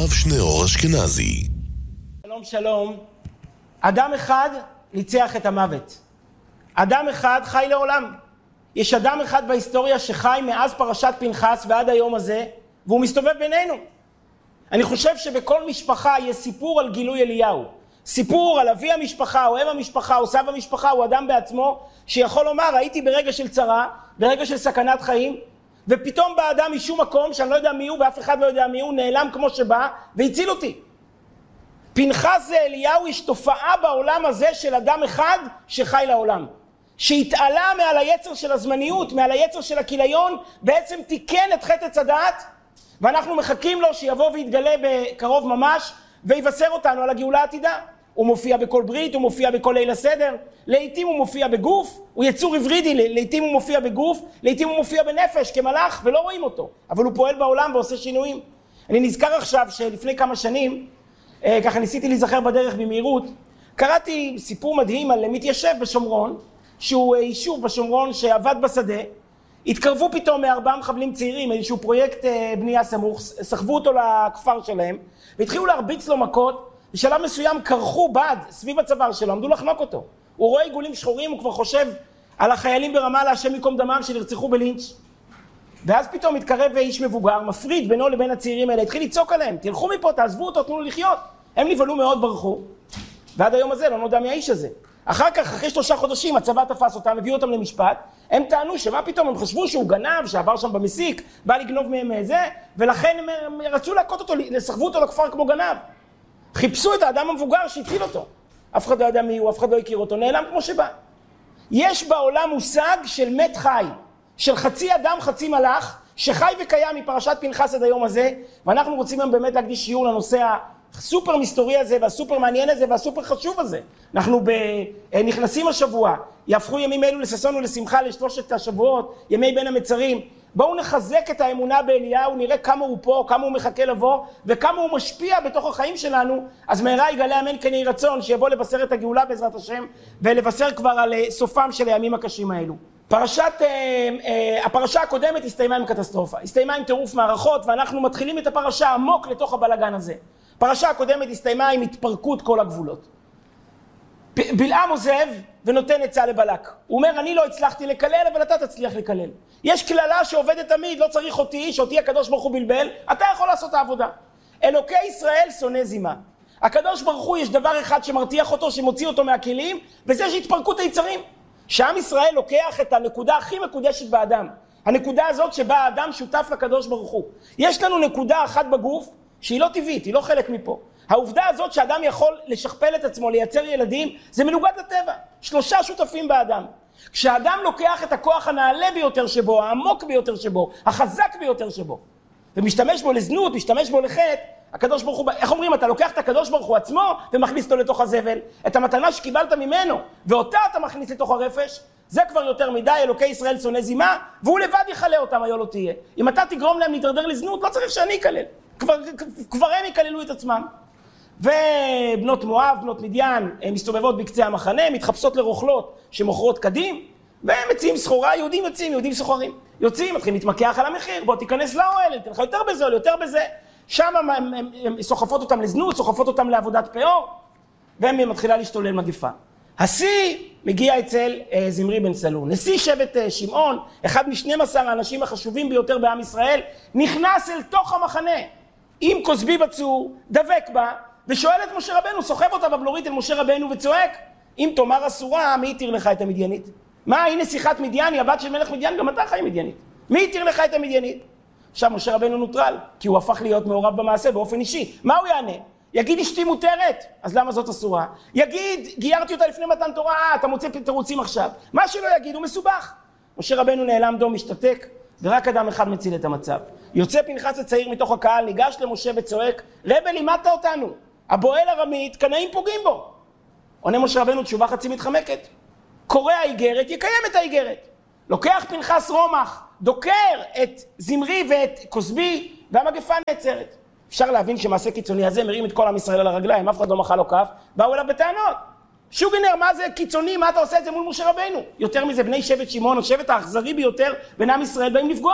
הרב שניאור אשכנזי. שלום שלום. אדם אחד ניצח את המוות. אדם אחד חי לעולם. יש אדם אחד בהיסטוריה שחי מאז פרשת פנחס ועד היום הזה, והוא מסתובב בינינו. אני חושב שבכל משפחה יש סיפור על גילוי אליהו. סיפור על אבי המשפחה, או אם המשפחה, או סב המשפחה, הוא אדם בעצמו שיכול לומר, הייתי ברגע של צרה, ברגע של סכנת חיים, ופתאום בא אדם משום מקום שאני לא יודע מי הוא ואף אחד לא יודע מי הוא, נעלם כמו שבא והציל אותי. פנחס זה אליהו, יש תופעה בעולם הזה של אדם אחד שחי לעולם. שהתעלה מעל היצר של הזמניות, מעל היצר של הכיליון, בעצם תיקן את חטא עץ הדעת, ואנחנו מחכים לו שיבוא ויתגלה בקרוב ממש, ויבשר אותנו על הגאולה העתידה. הוא מופיע בכל ברית, הוא מופיע בכל ליל הסדר, לעתים הוא מופיע בגוף, הוא יצור היברידי, לעתים הוא מופיע בגוף, לעתים הוא מופיע בנפש כמלאך ולא רואים אותו, אבל הוא פועל בעולם ועושה שינויים. אני נזכר עכשיו שלפני כמה שנים, ככה ניסיתי להיזכר בדרך במהירות, קראתי סיפור מדהים על מתיישב בשומרון, שהוא יישוב בשומרון שעבד בשדה, התקרבו פתאום מארבעה מחבלים צעירים, איזשהו פרויקט בנייה סמוך, סחבו אותו לכפר שלהם, והתחילו להרביץ לו מכות, בשלב מסוים קרחו בד סביב הצוואר שלו, עמדו לחנוק אותו. הוא רואה עיגולים שחורים, הוא כבר חושב על החיילים ברמאללה, השם יקום דמם, שנרצחו בלינץ'. ואז פתאום מתקרב איש מבוגר, מפריד בינו לבין הצעירים האלה, התחיל לצעוק עליהם, תלכו מפה, תעזבו אותו, תנו לו לחיות. הם נבהלו מאוד, ברחו, ועד היום הזה לא נודע מי האיש הזה. אחר כך, אחרי 3 חודשים, הצבא תפס אותם, הביאו אותם למשפט, הם טענו שמה פתאום, הם חשבו שהוא גנב, שעבר שם במסיק, בא לגנוב מהם זה, ולכן הם רצו להכות אותו, סחבו אותו לכפר כמו גנב. חיפשו את האדם המבוגר שהציל אותו. אף אחד לא ידע מי הוא, אף אחד לא הכיר אותו, נעלם כמו שבא. יש בעולם מושג של מת חי, של חצי אדם, חצי מלאך, שחי וקיים מפרשת פנחס עד היום הזה, ואנחנו רוצים גם באמת להקדיש שיעור לנושא הסופר מסתורי הזה, והסופר מעניין הזה, והסופר חשוב הזה. אנחנו נכנסים השבוע, יהפכו ימים אלו לששון ולשמחה לשלושת השבועות, ימי בין המצרים. בואו נחזק את האמונה באליהו, נראה כמה הוא פה, כמה הוא מחכה לבוא, וכמה הוא משפיע בתוך החיים שלנו, אז מהרה יגלה אמן כן יהי רצון, שיבוא לבשר את הגאולה בעזרת השם, ולבשר כבר על סופם של הימים הקשים האלו. הפרשה הקודמת הסתיימה עם קטסטרופה, הסתיימה עם טירוף מערכות, ואנחנו מתחילים את הפרשה עמוק לתוך הבלגן הזה. הפרשה הקודמת הסתיימה עם התפרקות כל הגבולות. בלעם עוזב ונותן עצה לבלק. הוא אומר, אני לא הצלחתי לקלל, אבל אתה תצליח לקלל. יש כללה שעובדת תמיד, לא צריך אותי, שאותי הקדוש ברוך הוא בלבל, אתה יכול לעשות את העבודה. אלוקי ישראל שונא זימה. הקדוש ברוך הוא יש דבר אחד שמרתיח אותו, שמוציא אותו מהכלים, וזה שהתפרקות היצרים. שעם ישראל לוקח את הנקודה הכי מקודשת באדם. הנקודה הזאת שבה האדם שותף לקדוש ברוך הוא. יש לנו נקודה אחת בגוף, שהיא לא טבעית, היא לא חלק מפה. העובדה הזאת שאדם יכול לשכפל את עצמו, לייצר ילדים, זה מנוגד לטבע. 3 שותפים באדם. כשאדם לוקח את הכוח הנעלה ביותר שבו, העמוק ביותר שבו, החזק ביותר שבו, ומשתמש בו לזנות, משתמש בו לחטא, הקדוש ברוך הוא, איך אומרים, אתה לוקח את הקדוש ברוך הוא עצמו ומכניס אותו לתוך הזבל, את המתנה שקיבלת ממנו, ואותה אתה מכניס לתוך הרפש, זה כבר יותר מדי, אלוקי ישראל שונא זימה, והוא לבד יחלה אותם, היה לא תהיה. אם אתה תגרום להם להתדרדר לזנות, לא צריך שאני אקלל. כבר הם יקללו את עצמם. ובנות מואב, בנות מדיין, הן מסתובבות בקצה המחנה, מתחפשות לרוכלות שמוכרות קדים, והם מציעים סחורה, יהודים יוצאים, יהודים סוחרים. יוצאים, מתחילים להתמקח על המחיר, בוא תיכנס לאוהל, תלך יותר בזול, יותר בזה. שם הם סוחפות אותם לזנות, סוחפות אותם לעבודת פאור, והם מתחילה להשתולל מגפה. השיא מגיע אצל זמרי בן סלון. נשיא שבט שמעון, אחד מ12 האנשים החשובים ביותר בעם ישראל, נכנס אל תוך המחנה, עם כוסבי בצור, דבק בה, ושואל את משה רבנו, סוחב אותה בבלורית אל משה רבנו וצועק, אם תאמר אסורה, מי יתיר לך את המדיינית? מה, היא נסיכת מדיין, היא הבת של מלך מדיין, גם אתה חי מדיינית. מי יתיר לך את המדיינית? עכשיו משה רבנו נוטרל, כי הוא הפך להיות מעורב במעשה באופן אישי. מה הוא יענה? יגיד אשתי מותרת, אז למה זאת אסורה? יגיד, גיירתי אותה לפני מתן תורה, אתה מוצא תירוצים עכשיו. מה שלא יגיד הוא מסובך. משה רבנו נעלם דום, משתתק, ורק אדם אחד מציל את המצב. יוצא פנחס הצעיר מתוך הקהל, ניגש למשה וצועק, רבי לימדת אותנו, הבועל ארמית, קנאים פוגעים בו. עונה משה רבנו תשובה חצי מתחמקת. קורא האיגרת, יקיים את האיגרת. לוקח פנחס רומח, דוקר את זמרי ואת כוסבי, והמגפה נעצרת. אפשר להבין שמעשה קיצוני הזה מרים את כל עם ישראל על הרגליים, אף אחד לא מחא לו כף, באו אליו בטענות. שוגנר, מה זה קיצוני, מה אתה עושה את זה מול משה רבנו? יותר מזה, בני שבט שמעון, השבט האכזרי ביותר בין עם ישראל, באים לפגוע בו.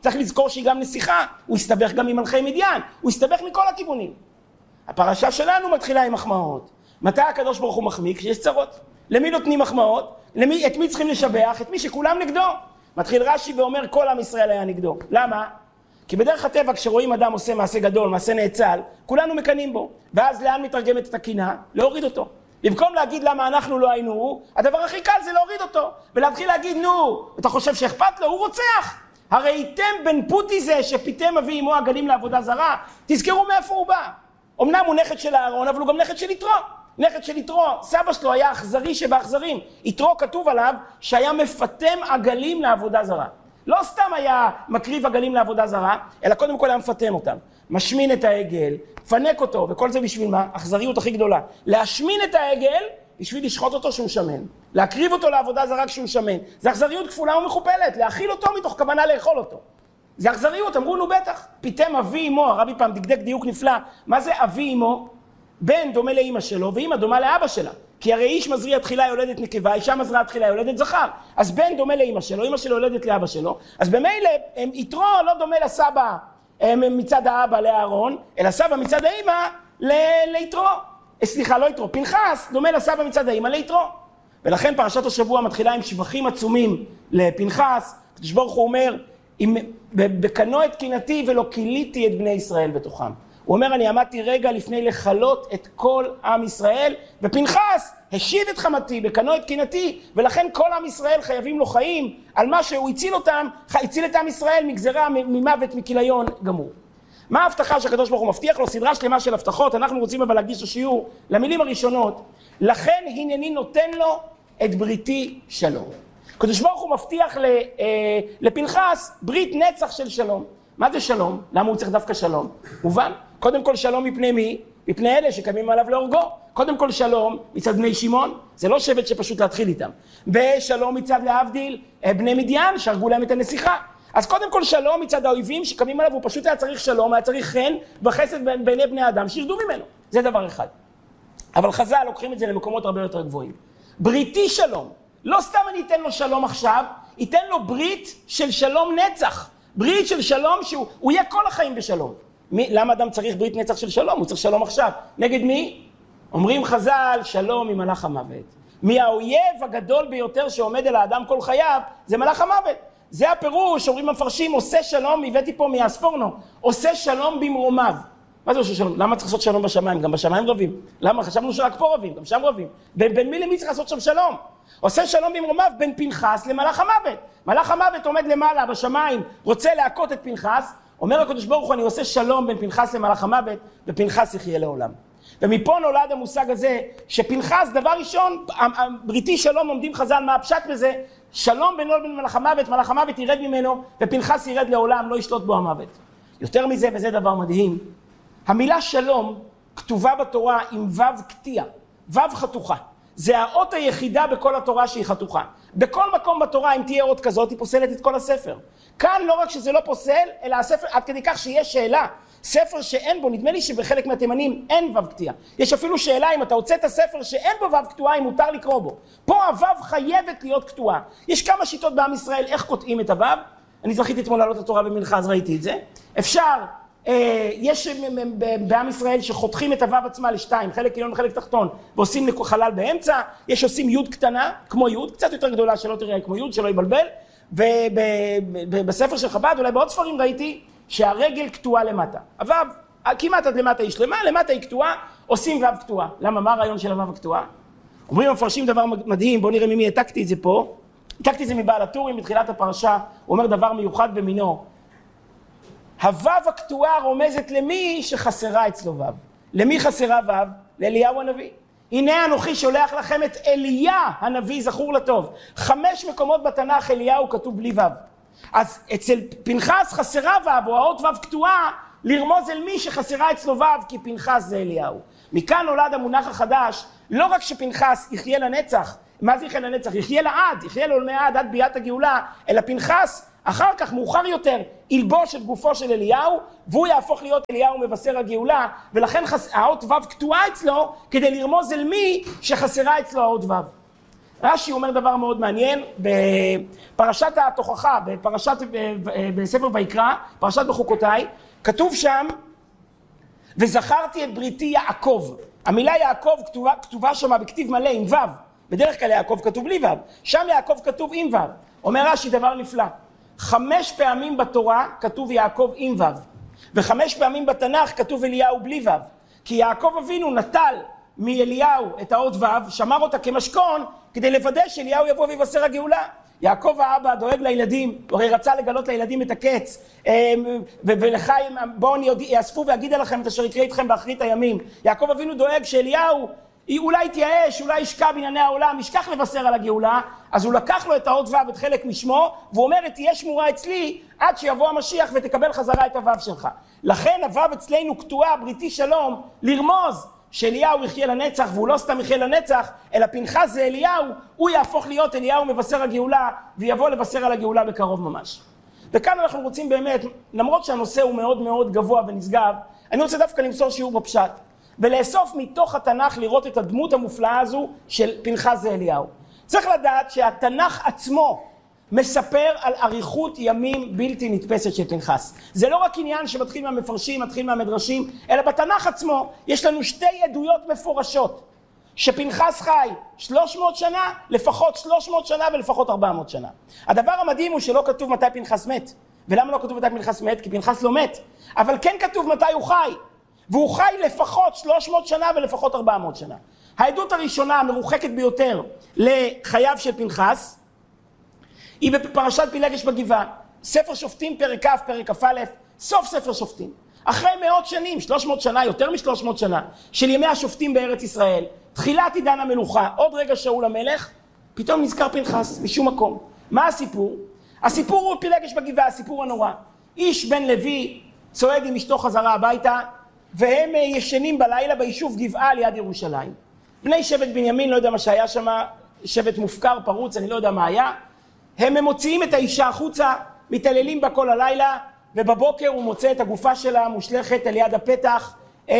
צריך לזכור שהיא גם נסיכה, הוא הסתבך גם עם מלכי מדיין, הוא הסתבך מכל הכיוונים. הפרשה שלנו מתחילה עם מחמאות. מתי הקדוש ברוך הוא מחמיא? כשיש צרות. למי נותנים מחמאות? את מי צריכים לשבח? את מי שכולם נגדו. מתחיל רש"י ואומר כל עם ישראל היה נגדו. למה? כי בדרך הטבע כשרואים אדם עושה מעשה גדול, מעשה נאצל, כולנו מקנים בו. ואז לאן מתרגמת את הקינה? להוריד אותו. במקום להגיד למה אנחנו לא היינו, הדבר הכי קל זה להוריד אותו. ולהתחיל להגיד, נו, אתה חושב שאכפת לו? הוא רוצח. הרי איתם בן פוטי זה שפיתם אבי אמו עגלים לעבודה זרה. תזכרו מאיפה הוא בא. אמנם הוא נכד של אהרון, אבל הוא גם נכד של יתרו. נכד של יתרו, סבא שלו היה אכזרי שבאכזרים. יתרו כתוב עליו שהיה מפתם עגלים לעבודה זרה. לא סתם היה מקריב עגלים לעבודה זרה, אלא קודם כל היה מפתם אותם. משמין את העגל, פנק אותו, וכל זה בשביל מה? אכזריות הכי גדולה. להשמין את העגל בשביל לשחוט אותו שהוא שמן. להקריב אותו לעבודה זרה כשהוא שמן. זה אכזריות כפולה ומכופלת, להאכיל אותו מתוך כוונה לאכול אותו. זה אכזריות, אמרו נו בטח. פיתם אבי אמו, הרבי פעם דקדק דיוק נפלא. מה זה אבי אמו? בן דומה לאמא שלו, ואמא דומה לאבא שלה. כי הרי איש מזריע תחילה יולדת נקבה, אישה מזריעה תחילה יולדת זכר. אז בן דומה לאמא שלו, אמא שלו יולדת לאבא שלו. אז במילא, יתרו לא דומה לסבא מצד האבא לאהרון, אלא סבא מצד האמא ליתרו. סליחה, לא יתרו, פנחס דומה לסבא מצד האמא ליתרו. ולכן פרשת השבוע מתחילה עם שבחים עצומים לפנחס. הקדוש ברוך הוא אומר, בקנו את קנאתי ולא כיליתי את בני ישראל בתוכם. הוא אומר, אני עמדתי רגע לפני לחלות את כל עם ישראל, ופנחס השיב את חמתי, בקנו את קנאתי, ולכן כל עם ישראל חייבים לו חיים, על מה שהוא הציל אותם, הציל את עם ישראל מגזרה, ממוות, מכיליון גמור. מה ההבטחה שהקדוש ברוך הוא מבטיח לו? סדרה שלמה של הבטחות, אנחנו רוצים אבל להקדיש לשיעור, למילים הראשונות, לכן הנני נותן לו את בריתי שלום. הקדוש ברוך הוא מבטיח לפנחס ברית נצח של שלום. מה זה שלום? למה הוא צריך דווקא שלום? מובן, קודם כל שלום מפני מי? מפני אלה שקמים עליו להורגו. קודם כל שלום מצד בני שמעון, זה לא שבט שפשוט להתחיל איתם. ושלום מצד להבדיל בני מדיין שהרגו להם את הנסיכה. אז קודם כל שלום מצד האויבים שקמים עליו, הוא פשוט היה צריך שלום, היה צריך חן וחסד בעיני בני אדם שירדו ממנו. זה דבר אחד. אבל חז"ל לוקחים את זה למקומות הרבה יותר גבוהים. בריתי שלום. לא סתם אני אתן לו שלום עכשיו, ייתן לו ברית של שלום נצח. ברית של שלום שהוא יהיה כל החיים בשלום. למה אדם צריך ברית נצח של שלום? הוא צריך שלום עכשיו. נגד מי? אומרים חז"ל, שלום עם מלאך המוות. מהאויב הגדול ביותר שעומד אל האדם כל חייו, זה מלאך המוות. זה הפירוש, אומרים המפרשים, עושה שלום, הבאתי פה מהספורנו, עושה שלום במרומיו. מה זה עושה שלום? למה צריך לעשות שלום בשמיים? גם בשמיים רבים. למה? חשבנו שרק פה רבים, גם שם רבים. בין מי למי צריך לעשות שם שלום? עושה שלום במרומיו בין פנחס למלאך המוות. מלאך המוות עומד למעלה בשמיים, רוצה להכות את פנחס, אומר הקדוש ברוך הוא, אני עושה שלום בין פנחס למלאך המוות, ופנחס יחיה לעולם. ומפה נולד המושג הזה, שפנחס, דבר ראשון, בריתי שלום, עומדים חז"ל, מה הפשט בזה? שלום בינו לבין מלאך המוות, מלאך המוות ירד ממנו, ופנחס ירד לעולם, לא ישלוט בו המוות. יותר מזה, וזה דבר מדהים, המילה שלום כתובה בתורה עם וו קטיע, וו חתוכה. זה האות היחידה בכל התורה שהיא חתוכה. בכל מקום בתורה, אם תהיה אות כזאת, היא פוסלת את כל הספר. כאן לא רק שזה לא פוסל, אלא הספר, עד כדי כך שיש שאלה. ספר שאין בו, נדמה לי שבחלק מהתימנים אין וו קטיע. יש אפילו שאלה אם אתה הוצאת ספר שאין בו וו קטועה, אם מותר לקרוא בו. פה הוו חייבת להיות קטועה. יש כמה שיטות בעם ישראל איך קוטעים את הוו. אני זכיתי אתמול לעלות התורה במנחה, אז ראיתי את זה. אפשר, יש בעם ישראל שחותכים את הוו עצמה לשתיים, חלק עליון וחלק תחתון, ועושים חלל באמצע. יש עושים יוד קטנה, כמו יוד, קצת יותר גדולה שלא תראה כמו יוד, שלא יבלבל. ובספר של חב"ד, אולי בעוד ספרים ראיתי, שהרגל קטועה למטה. הוו, כמעט עד למטה היא שלמה, למטה היא קטועה, עושים וו קטועה. למה? מה הרעיון של הוו הקטועה? אומרים המפרשים דבר מדהים, בואו נראה ממי העתקתי את זה פה. העתקתי את זה מבעל הטורים בתחילת הפרשה, הוא אומר דבר מיוחד במינו. הוו הקטועה רומזת למי שחסרה אצלו וו. למי חסרה וו? לאליהו הנביא. הנה אנוכי שולח לכם את אליה הנביא, זכור לטוב. 5 מקומות בתנ"ך אליהו כתוב בלי וו. אז אצל פנחס חסרה וו, או האות וו קטועה, לרמוז אל מי שחסרה אצלו וו, כי פנחס זה אליהו. מכאן נולד המונח החדש, לא רק שפנחס יחיה לנצח, מה זה יחיה לנצח? יחיה לעד, יחיה לעולמי עד, עד ביאת הגאולה, אלא פנחס, אחר כך, מאוחר יותר, ילבוש את גופו של אליהו, והוא יהפוך להיות אליהו מבשר הגאולה, ולכן האות וו קטועה אצלו, כדי לרמוז אל מי שחסרה אצלו האות וו. רש"י אומר דבר מאוד מעניין, בפרשת התוכחה, בספר ויקרא, פרשת בחוקותיי, כתוב שם, וזכרתי את בריתי יעקב. המילה יעקב כתובה שם בכתיב מלא עם ו', בדרך כלל יעקב כתוב בלי ו', שם יעקב כתוב עם ו'. אומר רש"י דבר נפלא, 5 פעמים בתורה כתוב יעקב עם ו', ו5 פעמים בתנ"ך כתוב אליהו בלי ו', כי יעקב אבינו נטל מאליהו את האות ו', שמר אותה כמשכון, כדי לוודא שאליהו יבוא ויבשר הגאולה. יעקב האבא דואג לילדים, הוא הרי רצה לגלות לילדים את הקץ, ולחיים בואו אני יאספו ואגידה לכם את אשר יקרה איתכם באחרית הימים. יעקב אבינו דואג שאליהו אולי יתייאש, אולי ישקע בענייני העולם, ישכח לבשר על הגאולה, אז הוא לקח לו את האות ו' את חלק משמו, והוא אומר, תהיה שמורה אצלי עד שיבוא המשיח ותקבל חזרה את הו' שלך. לכן הו' אצלנו קטועה, בריתי שלום, לרמוז שאליהו יחיה לנצח, והוא לא סתם יחיה לנצח, אלא פנחס זה אליהו, הוא יהפוך להיות אליהו מבשר הגאולה, ויבוא לבשר על הגאולה בקרוב ממש. וכאן אנחנו רוצים באמת, למרות שהנושא הוא מאוד מאוד גבוה ונשגב, אני רוצה דווקא למסור שיעור בפשט, ולאסוף מתוך התנ"ך לראות את הדמות המופלאה הזו של פנחס זה אליהו. צריך לדעת שהתנ"ך עצמו מספר על אריכות ימים בלתי נתפסת של פנחס. זה לא רק עניין שמתחיל מהמפרשים, מתחיל מהמדרשים, אלא בתנ"ך עצמו יש לנו 2 עדויות מפורשות, שפנחס חי 300 שנה, לפחות 300 שנה ולפחות 400 שנה. הדבר המדהים הוא שלא כתוב מתי פנחס מת. ולמה לא כתוב מתי פנחס מת? כי פנחס לא מת. אבל כן כתוב מתי הוא חי. והוא חי לפחות 300 שנה ולפחות 400 שנה. העדות הראשונה המרוחקת ביותר לחייו של פנחס, היא בפרשת פילגש בגבעה, ספר שופטים פרק כ' פרק כ"א, סוף ספר שופטים. אחרי מאות שנים, 300 שנה, יותר מ-300 שנה, של ימי השופטים בארץ ישראל, תחילת עידן המלוכה, עוד רגע שאול המלך, פתאום נזכר פנחס משום מקום. מה הסיפור? הסיפור הוא פילגש בגבעה, הסיפור הנורא. איש בן לוי צועד עם אשתו חזרה הביתה, והם ישנים בלילה ביישוב גבעה ליד ירושלים. בני שבט בנימין, לא יודע מה שהיה שם, שבט מופקר, פרוץ, אני לא יודע מה היה, הם מוציאים את האישה החוצה, מתעללים בה כל הלילה, ובבוקר הוא מוצא את הגופה שלה מושלכת על יד הפתח,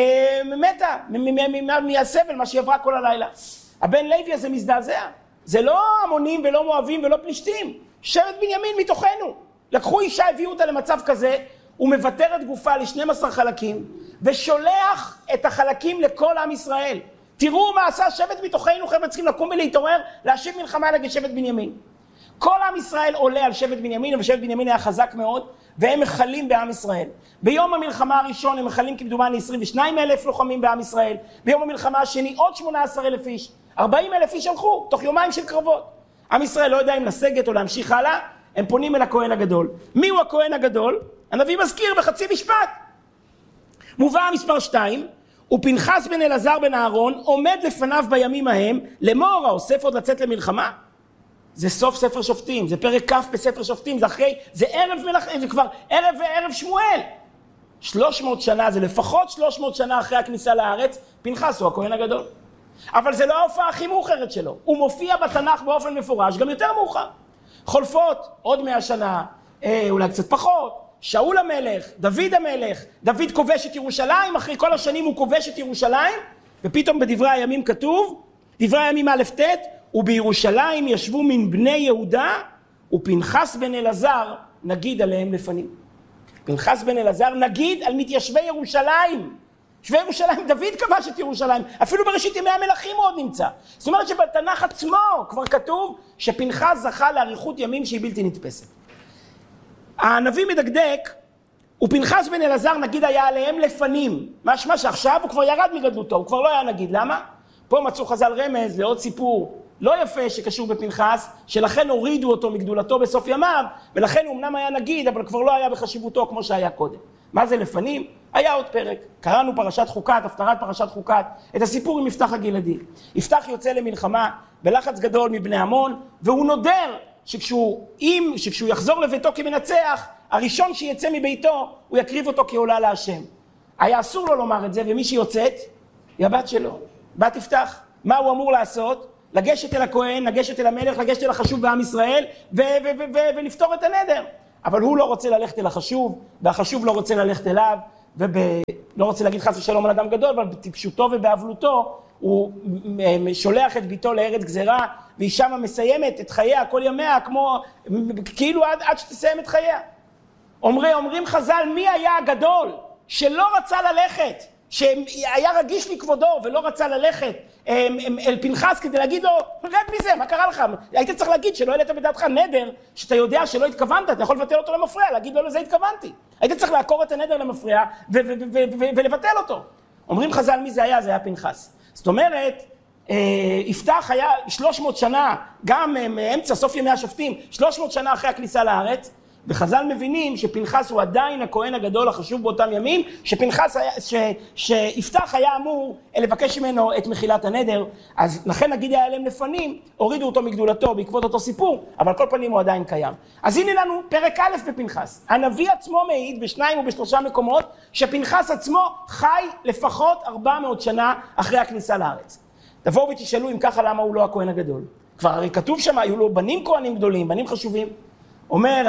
מתה, מהסבל, מה שהיא עברה כל הלילה. הבן לוי הזה מזדעזע. זה לא המונים ולא מואבים ולא פלישתים. שבט בנימין מתוכנו. לקחו אישה, הביאו אותה למצב כזה, הוא מבטר את גופה ל12 חלקים, ושולח את החלקים לכל עם ישראל. תראו מה עשה שבט מתוכנו, חבר'ה צריכים לקום ולהתעורר, להשיב מלחמה נגד שבט בנימין. כל עם ישראל עולה על שבט בנימין, ושבט בנימין היה חזק מאוד, והם מחלים בעם ישראל. ביום המלחמה הראשון הם מחלים כמדומני 22,000 לוחמים בעם ישראל, ביום המלחמה השני עוד 18,000 איש, 40,000 איש הלכו, תוך יומיים של קרבות. עם ישראל לא יודע אם לסגת או להמשיך הלאה, הם פונים אל הכהן הגדול. מי הוא הכהן הגדול? הנביא מזכיר בחצי משפט. מובא מספר 2, ופנחס בן אלעזר בן אהרון עומד לפניו בימים ההם, לאמור האוסף עוד לצאת למלחמה. זה סוף ספר שופטים, זה פרק כ' בספר שופטים, זה אחרי, זה ערב מלכים, זה כבר ערב שמואל. 300 שנה, זה לפחות 300 שנה אחרי הכניסה לארץ, פנחס הוא הכהן הגדול. אבל זה לא ההופעה הכי מאוחרת שלו, הוא מופיע בתנ"ך באופן מפורש, גם יותר מאוחר. חולפות עוד 100 שנה, אולי קצת פחות, שאול המלך, דוד המלך, דוד כובש את ירושלים, אחרי כל השנים הוא כובש את ירושלים, ופתאום בדברי הימים כתוב, דברי הימים א' ט', ובירושלים ישבו מן בני יהודה, ופנחס בן אלעזר נגיד עליהם לפנים. פנחס בן אלעזר נגיד על מתיישבי ירושלים. יושבי ירושלים, דוד כבש את ירושלים, אפילו בראשית ימי המלכים הוא עוד נמצא. זאת אומרת שבתנ"ך עצמו כבר כתוב שפנחס זכה לאריכות ימים שהיא בלתי נתפסת. הנביא מדקדק, ופנחס בן אלעזר נגיד היה עליהם לפנים. משמע שעכשיו הוא כבר ירד מגדלותו, הוא כבר לא היה נגיד. למה? פה מצאו חז"ל רמז לעוד סיפור לא יפה שקשור בפנחס, שלכן הורידו אותו מגדולתו בסוף ימיו, ולכן הוא אמנם היה נגיד, אבל כבר לא היה בחשיבותו כמו שהיה קודם. מה זה לפנים? היה עוד פרק. קראנו פרשת חוקת, הפטרת פרשת חוקת, את הסיפור עם יפתח הגלעדי. יפתח יוצא למלחמה בלחץ גדול מבני עמון, והוא נודר שכשהוא יחזור לביתו כמנצח, הראשון שיצא מביתו, הוא יקריב אותו כעולה להשם. היה אסור לו לומר את זה, ומי שיוצאת, היא הבת שלו. בת יפתח. מה הוא אמור לעשות? לגשת אל הכהן, לגשת אל המלך, לגשת אל החשוב בעם ישראל, ולפתור את הנדר. אבל הוא לא רוצה ללכת אל החשוב, והחשוב לא רוצה ללכת אליו, לא רוצה להגיד חס ושלום על אדם גדול, אבל בטיפשותו ובעבלותו, הוא שולח את ביתו לארץ גזרה, והיא שמה מסיימת את חייה כל ימיה, כאילו עד שתסיים את חייה. אומרים חז"ל, מי היה הגדול שלא רצה ללכת, שהיה רגיש לכבודו ולא רצה ללכת אל פנחס כדי להגיד לו, רד מזה, מה קרה לך? היית צריך להגיד שלא העלית בדעתך נדר, שאתה יודע שלא התכוונת, אתה יכול לבטל אותו למפריע, להגיד לו לזה התכוונתי. היית צריך לעקור את הנדר למפריע ולבטל אותו. אומרים חז"ל, מי זה היה? זה היה פנחס. זאת אומרת, יפתח היה 300 שנה, גם מאמצע סוף ימי השופטים, 300 שנה אחרי הכניסה לארץ, וחז"ל מבינים שפנחס הוא עדיין הכהן הגדול החשוב באותם ימים, שיפתח היה אמור לבקש ממנו את מחילת הנדר, אז לכן נגיד היה להם לפנים, הורידו אותו מגדולתו בעקבות אותו סיפור, אבל כל פנים הוא עדיין קיים. אז הנה לנו פרק א' בפנחס. הנביא עצמו מעיד בשניים ובשלושה מקומות, שפנחס עצמו חי לפחות 400 שנה אחרי הכניסה לארץ. תבואו ותשאלו אם ככה למה הוא לא הכהן הגדול. כבר הרי כתוב שם, היו לו בנים כהנים גדולים, בנים חשובים. אומר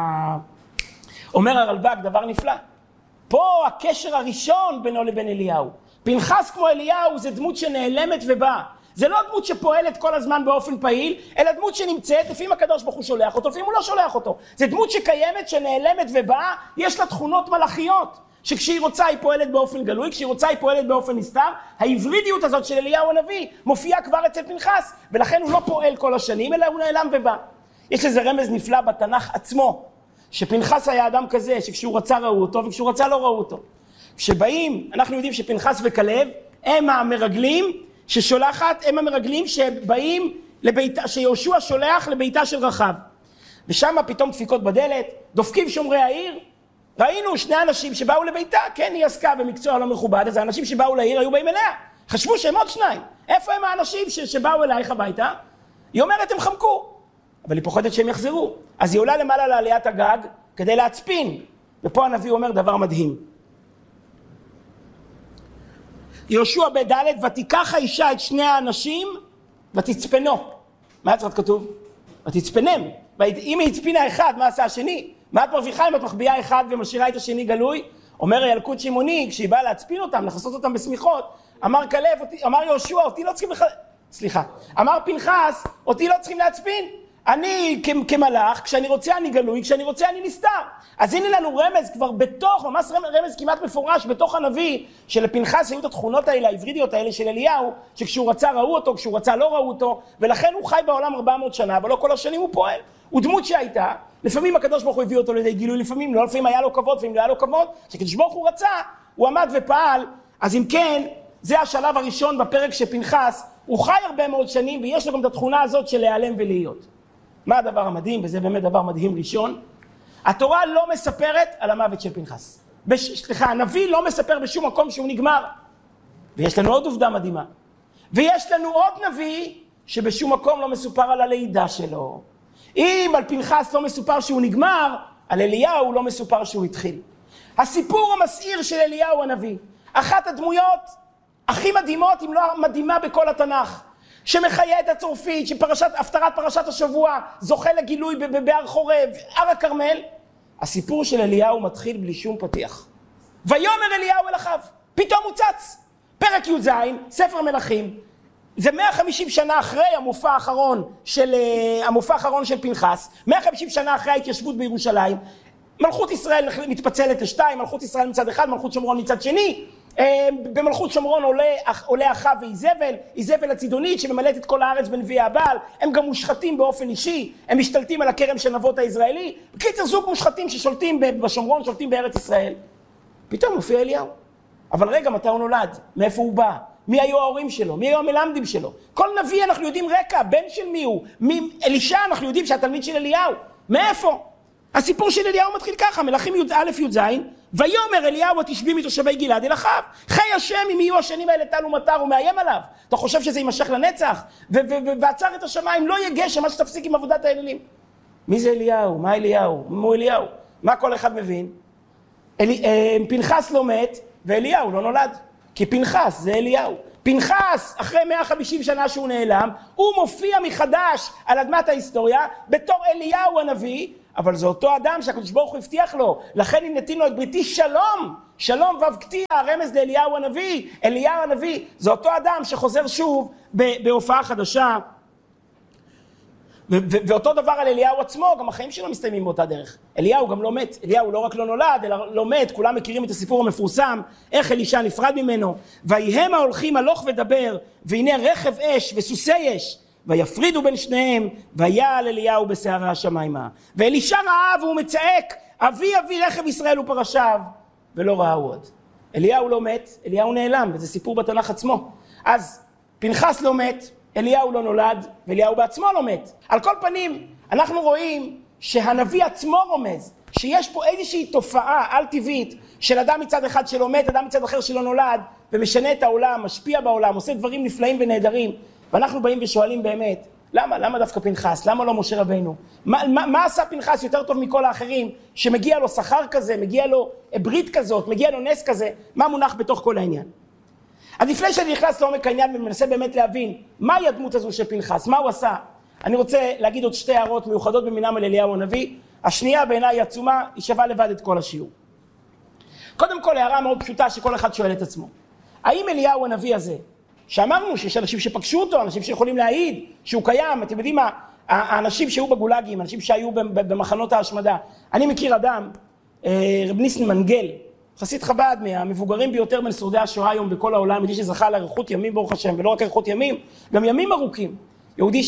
הרלב"ג דבר נפלא. פה הקשר הראשון בינו לבין אליהו. פנחס כמו אליהו זה דמות שנעלמת ובאה. זה לא דמות שפועלת כל הזמן באופן פעיל, אלא דמות שנמצאת, לפעמים הקדוש ברוך הוא שולח אותו, לפעמים הוא לא שולח אותו. זה דמות שקיימת, שנעלמת ובאה, יש לה תכונות מלאכיות. שכשהיא רוצה היא פועלת באופן גלוי, כשהיא רוצה היא פועלת באופן נסתר. ההיברידיות הזאת של אליהו הנביא מופיעה כבר אצל פנחס, ולכן הוא לא פועל כל השנים, אלא הוא נעלם ובא. יש איזה רמז נפלא בתנ"ך עצמו, שפנחס היה אדם כזה, שכשהוא רצה ראו אותו, וכשהוא רצה לא ראו אותו. כשבאים, אנחנו יודעים שפנחס וכלב, הם המרגלים ששולחת, הם המרגלים שבאים לביתה, שיהושע שולח לביתה של רחב. ושם פתאום דפיקות בדלת, דופקים שומרי העיר, ראינו שני אנשים שבאו לביתה, כן, היא עסקה במקצוע לא מכובד, אז האנשים שבאו לעיר היו באים אליה, חשבו שהם עוד שניים. איפה הם האנשים שבאו אלייך הביתה? היא אומרת, הם חמקו. אבל היא פוחדת שהם יחזרו. אז היא עולה למעלה לעליית הגג כדי להצפין. ופה הנביא אומר דבר מדהים. יהושע ב' ד' ותיקח האישה את שני האנשים ותצפנו. מה הצרת כתוב? ותצפנם. אם היא הצפינה אחד, מה עשה השני? מה את מרוויחה אם את מחביאה אחד ומשאירה את השני גלוי? אומר ילקוט שמעוני, כשהיא באה להצפין אותם, לחסות אותם בשמיכות, אמר יהושע, אותי לא צריכים אמר פנחס, אותי לא צריכים להצפין. אני כמלאך, כשאני רוצה אני גלוי, כשאני רוצה אני נסתר. אז הנה לנו רמז כבר בתוך, ממש רמז כמעט מפורש בתוך הנביא, שלפנחס היו את התכונות האלה, ההיברידיות האלה של אליהו, שכשהוא רצה ראו אותו, כשהוא רצה לא ראו אותו, ולכן הוא חי בעולם 400 שנה, אבל לא כל השנים הוא פועל. הוא דמות שהייתה, לפעמים הקדוש ברוך הוא הביא אותו לידי גילוי, לפעמים לא, לפעמים היה לו כבוד, לפעמים לא היה לו כבוד, כשקדוש ברוך הוא רצה, הוא עמד ופעל. אז אם כן, זה השלב הראשון בפרק שפנחס, הוא חי הרבה מאוד שנים, ויש לו גם את התכונה הזאת של להיעלם ולהיות. מה הדבר המדהים, וזה באמת דבר מדהים ראשון? התורה לא מספרת על המוות של פנחס. הנביא לא מספר בשום מקום שהוא נגמר. ויש לנו עוד עובדה מדהימה. ויש לנו עוד נביא שבשום מקום לא מסופר על הלידה שלו. אם על פנחס לא מסופר שהוא נגמר, על אליהו לא מסופר שהוא התחיל. הסיפור המסעיר של אליהו הנביא, אחת הדמויות הכי מדהימות, אם לא מדהימה בכל התנ"ך, שמחיה את הצורפית, שהפטרת פרשת השבוע זוכה לגילוי בהר חורב, הר הכרמל. הסיפור של אליהו מתחיל בלי שום פתיח. ויאמר אליהו אל אחאב, פתאום הוא צץ. פרק י"ז, ספר מלכים, זה 150 שנה אחרי המופע האחרון של פנחס, 150 שנה אחרי ההתיישבות בירושלים, מלכות ישראל מתפצלת לשתיים, מלכות ישראל מצד אחד, מלכות שומרון מצד שני. במלכות שומרון עולה אחאב ואיזבל, איזבל הצידונית שממלאת את כל הארץ בנביאי הבעל, הם גם מושחתים באופן אישי, הם משתלטים על הכרם של נבות הישראלי, בקיצר זוג מושחתים ששולטים בשומרון, שולטים בארץ ישראל. פתאום מופיע אליהו. אבל רגע, מתי הוא נולד? מאיפה הוא בא? מי היו ההורים שלו? מי היו המלמדים שלו? כל נביא אנחנו יודעים רקע, בן של מי הוא? אלישע אנחנו יודעים שהתלמיד של אליהו. מאיפה? הסיפור של אליהו מתחיל ככה, מלכים י"א י"ז, ויאמר אליהו התשבי מתושבי גלעד אל אחאב, חי השם אם יהיו השנים האלה טל ומטר, הוא מאיים עליו. אתה חושב שזה יימשך לנצח? ועצר את השמיים, לא יהיה גשם, מה שתפסיק עם עבודת האלילים. מי זה אליהו? מה אליהו? מו אליהו? מה כל אחד מבין? פנחס לא מת ואליהו לא נולד, כי פנחס זה אליהו. פנחס, אחרי 150 שנה שהוא נעלם, הוא מופיע מחדש על אדמת ההיסטוריה בתור אליהו הנביא, אבל זה אותו אדם שהקדוש ברוך הוא הבטיח לו, לכן אם נתין לו את בריתי שלום, שלום ובקתי, הרמז לאליהו הנביא, אליהו הנביא, זה אותו אדם שחוזר שוב בהופעה חדשה, ואותו דבר על אליהו עצמו, גם החיים שלו מסתיימים באותה דרך. אליהו גם לא מת, אליהו לא רק לא נולד, אלא לא מת, כולם מכירים את הסיפור המפורסם, איך אלישע נפרד ממנו, ויהם ההולכים הלוך ודבר, והנה רכב אש וסוסי אש, ויפרידו בין שניהם, ויעל אליהו בסערה השמיימה. ואלישע ראה והוא מצעק, אבי אבי רכב ישראל ופרשיו, ולא ראהו עוד. אליהו לא מת, אליהו נעלם, וזה סיפור בתנ"ך עצמו. אז פנחס לא מת, אליהו לא נולד, ואליהו בעצמו לא מת. על כל פנים, אנחנו רואים שהנביא עצמו רומז, שיש פה איזושהי תופעה על טבעית, של אדם מצד אחד שלא מת, אדם מצד אחר שלא נולד, ומשנה את העולם, משפיע בעולם, עושה דברים נפלאים ונהדרים, ואנחנו באים ושואלים באמת, למה דווקא פנחס? למה לא משה רבינו? מה עשה פנחס יותר טוב מכל האחרים, שמגיע לו שכר כזה, מגיע לו ברית כזאת, מגיע לו נס כזה, מה מונח בתוך כל העניין? אז לפני שאני נכנס לעומק העניין ומנסה באמת להבין מהי הדמות הזו של פנחס, מה הוא עשה, אני רוצה להגיד עוד שתי הערות מיוחדות במינם על אליהו הנביא. השנייה בעיניי עצומה, היא שווה לבד את כל השיעור. קודם כל הערה מאוד פשוטה שכל אחד שואל את עצמו, האם אליהו הנביא הזה, שאמרנו שיש אנשים שפגשו אותו, אנשים שיכולים להעיד שהוא קיים, אתם יודעים מה, האנשים שהיו בגולגים, אנשים שהיו במחנות ההשמדה, אני מכיר אדם, רב ניסן מנגל, חסיד חב"ד, מהמבוגרים ביותר בין שורדי השואה היום בכל העולם, יהודי שזכה לאריכות ימים ברוך השם, ולא רק אריכות ימים, גם ימים ארוכים. יהודי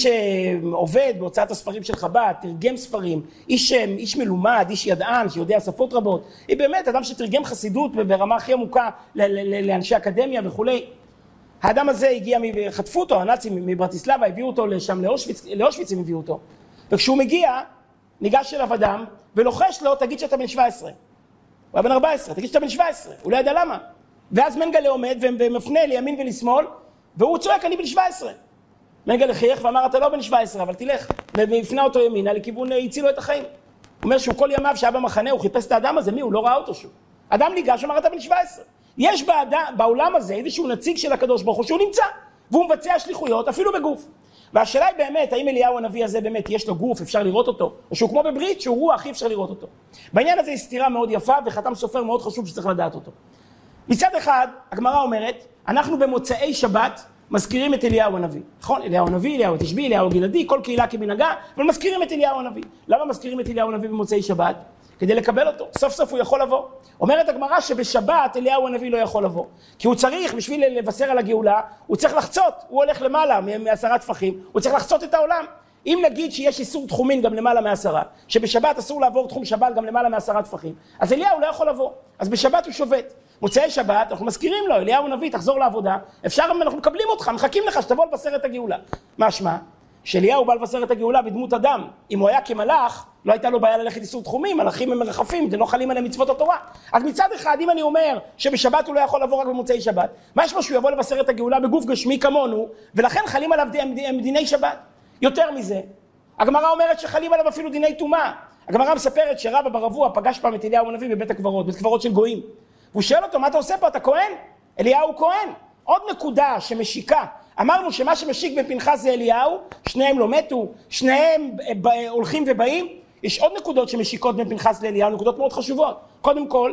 שעובד בהוצאת הספרים של חב"ד, תרגם ספרים, איש מלומד, איש ידען, שיודע שפות רבות, היא באמת אדם שתרגם חסידות ברמה הכי עמוקה לאנשי אקדמיה וכולי. האדם הזה הגיע, חטפו אותו, הנאצים מברטיסלבה, הביאו אותו לשם, לאושוויץ הם הביאו אותו. וכשהוא מגיע, ניגש אליו אדם, ולוחש לו, תגיד שאתה בן 17. הוא היה בן 14, תגיד שאתה בן 17, הוא לא ידע למה. ואז מנגלה עומד ומפנה לימין ולשמאל, והוא צועק, אני בן 17. מנגלה חייך ואמר, אתה לא בן 17, אבל תלך. והפנה אותו ימינה לכיוון, הציל לו את החיים. הוא אומר שהוא כל ימיו שהיה במחנה, הוא חיפש את האדם הזה, מי? הוא לא ראה אותו שוב. אדם ניגש ואמר, אתה בן 17. יש בעולם הזה איזשהו נציג של הקדוש ברוך הוא שהוא נמצא, והוא מבצע שליחויות אפילו בגוף. והשאלה היא באמת, האם אליהו הנביא הזה באמת יש לו גוף, אפשר לראות אותו, או שהוא כמו בברית, שהוא רוח, אי אפשר לראות אותו. בעניין הזה היא סתירה מאוד יפה, וחתם סופר מאוד חשוב שצריך לדעת אותו. מצד אחד, הגמרא אומרת, אנחנו במוצאי שבת מזכירים את אליהו הנביא. נכון? אליהו הנביא, אליהו תשבי, אליהו גלעדי, כל קהילה כמנהגה, אבל מזכירים את אליהו הנביא. למה מזכירים את אליהו הנביא במוצאי שבת? כדי לקבל אותו. סוף סוף הוא יכול לבוא. אומרת הגמרא שבשבת אליהו הנביא לא יכול לבוא. כי הוא צריך, בשביל לבשר על הגאולה, הוא צריך לחצות. הוא הולך למעלה מ10 טפחים, הוא צריך לחצות את העולם. אם נגיד שיש איסור תחומין גם למעלה מ10, שבשבת אסור לעבור תחום שבת גם למעלה מ10 טפחים, אז אליהו לא יכול לבוא. אז בשבת הוא שובת. מוצאי שבת, אנחנו מזכירים לו, אליהו הנביא, תחזור לעבודה, אנחנו מקבלים אותך, מחכים לך שתבוא לבשר את הגאולה. משמע, שאליהו בא לבשר את הגאולה בדמות אדם. אם הוא היה כמלאך, לא הייתה לו בעיה ללכת איסור תחומים, מלאכים הם מרחפים, זה לא חלים עליהם מצוות התורה. אז מצד אחד, אם אני אומר שבשבת הוא לא יכול לבוא רק במוצאי שבת, מה יש לו שהוא יבוא לבשר את הגאולה בגוף גשמי כמונו, ולכן חלים עליו דיני שבת? יותר מזה, הגמרא אומרת שחלים עליו אפילו דיני טומאה. הגמרא מספרת שרבא ברבוע פגש פעם את אליהו הנביא בבית הקברות, בית קברות של גויים. והוא שואל אותו, מה אתה עושה פה? אתה כהן? אליהו כהן. עוד נקודה שמשיקה. אמרנו שמה שמשיק בין פנחס זה אליהו, שניהם לא מתו, שניהם הולכים ובאים. יש עוד נקודות שמשיקות בין פנחס לאליהו, נקודות מאוד חשובות. קודם כל,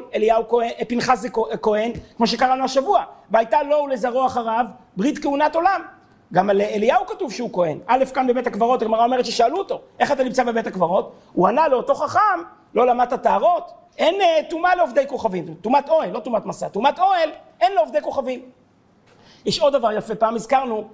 פנחס זה כהן, כמו שקראנו השבוע, והייתה לו ולזרעו אחריו ברית כהונת עולם. גם על אליהו כתוב שהוא כהן. א' כאן בבית הקברות, הגמרא אומרת ששאלו אותו, איך אתה נמצא בבית הקברות? הוא ענה לאותו חכם, לא למדת טהרות, אין טומאה לעובדי כוכבים, טומאת אוהל, לא טומאת מסע, טומאת אוהל, אין לעובדי כוכבים. יש עוד דבר יפה, פעם הזכרנו,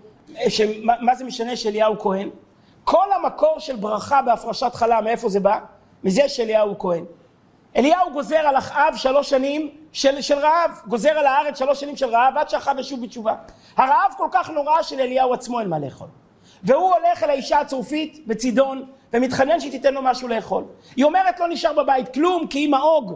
מה זה משנה שאליהו כהן? כל המקור של ברכה בהפרשת חלה, מאיפה זה בא? מזה שאליהו כהן. אליהו גוזר על אחאב 3 שנים של רעב, גוזר על הארץ 3 שנים של רעב, עד שאחאב ישוב בתשובה. הרעב כל כך נורא שלאליהו עצמו אין מה לאכול. והוא הולך אל האישה הצרופית בצידון, ומתחנן שהיא תיתן לו משהו לאכול. היא אומרת לא נשאר בבית כלום, כי היא מאוג,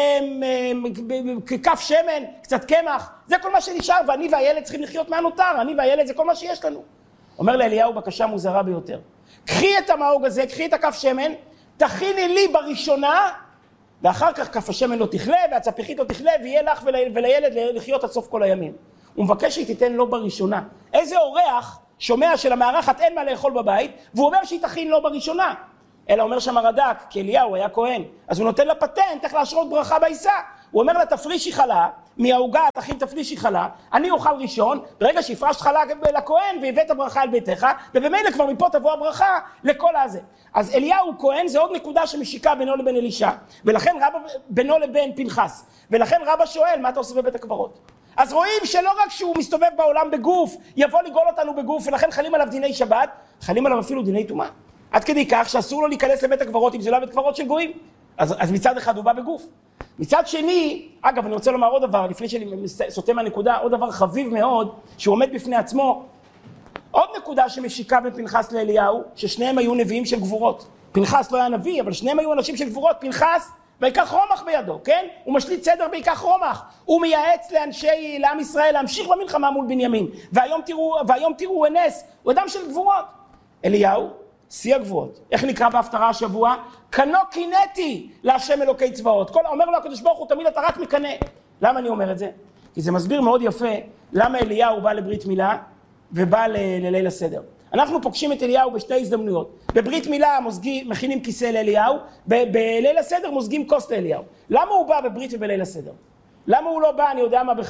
כף שמן, קצת קמח, זה כל מה שנשאר, ואני והילד צריכים לחיות מהנותר, אני והילד זה כל מה שיש לנו. אומר לאליהו בקשה מוזרה ביותר, קחי את המאוג הזה, קחי את הכף שמן, תכיני לי בראשונה, ואחר כך כף השמן לא תכלה, והצפיחית לא תכלה, ויהיה לך ולילד לחיות עד סוף כל הימים. הוא מבקש שהיא תיתן לו בראשונה. איזה אורח שומע שלמארחת אין מה לאכול בבית, והוא אומר שהיא תכין לו בראשונה. אלא אומר שם הרד"ק, כי אליהו היה כהן, אז הוא נותן לה פטנט איך להשרות ברכה בעיסה. הוא אומר לה, תפרישי חלה, מהעוגה תכין תפרישי חלה, אני אוכל ראשון, ברגע שהפרשת חלה לכהן והבאת ברכה אל ביתך, ובמילא כבר מפה תבוא הברכה לכל הזה. אז אליהו כהן זה עוד נקודה שמשיקה בינו לבין אלישע, ולכן רבא בינו לבין פנחס, ולכן רבא שואל, מה אתה עושה בבית הקברות? אז רואים שלא רק שהוא מסתובב בעולם בגוף, יבוא לגאול אותנו בגוף, ולכן חלים עליו דיני שבת, חלים עליו אפילו דיני טומאה. עד כדי כך שאסור לו להיכנס לבית הקברות אם זה לא בית קברות של גויים. אז מצד אחד הוא בא בגוף. מצד שני, אגב, אני רוצה לומר עוד דבר, לפני שאני סוטה מהנקודה, עוד דבר חביב מאוד, שהוא עומד בפני עצמו, עוד נקודה שמשיקה בין פנחס לאליהו, ששניהם היו נביאים של גבורות. פנחס לא היה נביא, אבל שניהם היו אנשים של גבורות. פנחס, ויקח רומח בידו, כן? הוא משליט סדר ויקח רומח. הוא מייעץ לעם ישראל להמשיך במלחמה מול בנימין. והיום תראו נס, הוא אדם של גבורות. אליהו, שיא הגבורות. איך נקרא בהפטרה השבוע? קנו קינאתי להשם אלוקי צבאות. אומר לו הקדוש ברוך הוא, תמיד אתה רק מקנה. למה אני אומר את זה? כי זה מסביר מאוד יפה למה אליהו בא לברית מילה ובא לליל הסדר. אנחנו פוגשים את אליהו בשתי הזדמנויות. בברית מילה מכינים כיסא לאליהו, בליל הסדר מוזגים כוס לאליהו. למה הוא בא בברית ובליל הסדר? למה הוא לא בא, אני יודע מה,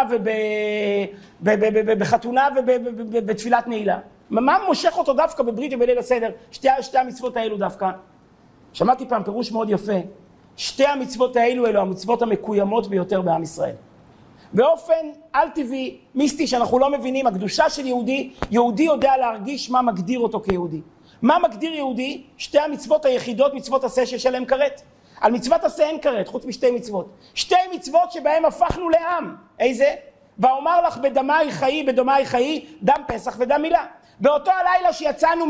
בחתונה ובתפילת נעילה? מה מושך אותו דווקא בברית ובליל הסדר? שתי המצוות האלו דווקא. שמעתי פעם פירוש מאוד יפה. שתי המצוות האלו אלו המצוות המקוימות ביותר בעם ישראל. באופן על טבעי, מיסטי, שאנחנו לא מבינים, הקדושה של יהודי, יהודי יודע להרגיש מה מגדיר אותו כיהודי. מה מגדיר יהודי? שתי המצוות היחידות, מצוות עשה ששלם כרת. על מצוות עשה אין כרת, חוץ משתי מצוות. שתי מצוות שבהם הפכנו לעם. איזה? ואומר לך בדמי חיי, דם פסח ודם מילה. באותו הלילה שיצאנו